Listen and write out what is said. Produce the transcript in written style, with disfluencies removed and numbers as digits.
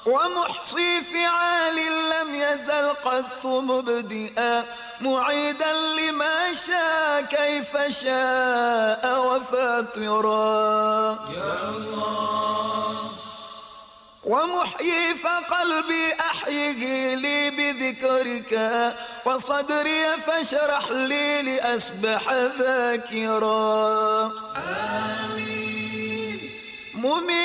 ومحصي فعال لم يزل قط مبدئا معيدا لما شاء كيف شاء وفاطرا يا الله. ومحيي فقلبي أحيه لي بذكرك وصدري فاشرح لي لأسبح ذاكرا آمين.